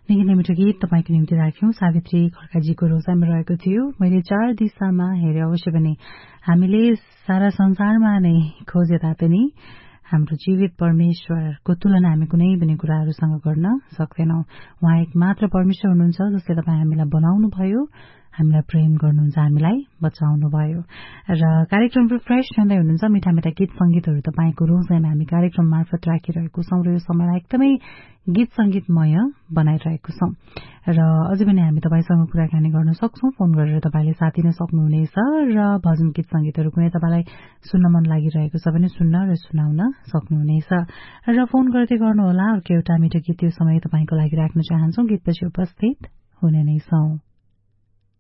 निकै नै मिठो गीत तपाईको निम्ति राख्यौं। सावित्री खड्काजीको रोजाइमा रहेको थियो मैले चार दिशामा हेरे अवश्य पनि। हामीले सारा संसारमा नै खोजे तापनि हाम्रो जीवित परमेश्वरको तुलना हामी कुनै पनि कुराहरूसँग गर्न सक्दैनौं। उहाँ एक मात्र परमेश्वर हुनुहुन्छ जसले तपाईँ हामीलाई बनाउनु भयो, हामीलाई प्रेम गर्नुहुन्छ, हामीलाई बचाउनु भयो। र कार्यक्रम रिफ्रेश हुँदै हुनुहुन्छ। मिठा मिठा गीत संगीतहरू तपाईको रोजाइमा हामी कार्यक्रम मार्फत राखिरहेको छौं र यो समयलाई एकदमै गीत संगीतमय बनाइरहेको छौं। र अझै पनि हामी तपाईसँग कुराकानी गर्न सक्छौं। फोन गरेर तपाईले साथ दिन सक्नुहुनेछ र भजन गीत संगीतहरू कुनै तपाईलाई सुन्न मन लागिरहेको छ भने सुन्न र सुनाउन सक्नुहुनेछ। र फोन गर्दै गर्नुहोला। अर्को एउटा मिठो गीत यो समय तपाईको लागि राख्न चाहन्छौं। गीतपछि उपस्थित हुने नै छौं।